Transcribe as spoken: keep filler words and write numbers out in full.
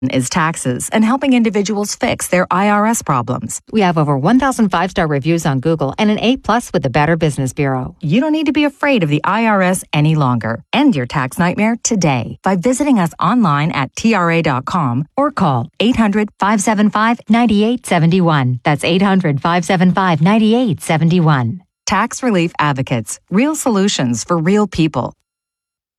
is taxes and helping individuals fix their I R S problems. We have over one thousand five-star reviews on Google and an A plus with the Better Business Bureau. You don't need to be afraid of the I R S any longer. End your tax nightmare today by visiting us online at T R A dot com or call eight hundred, five seven five, nine eight seven one. That's eight hundred, five seven five, nine eight seven one. Tax Relief Advocates. Real solutions for real people.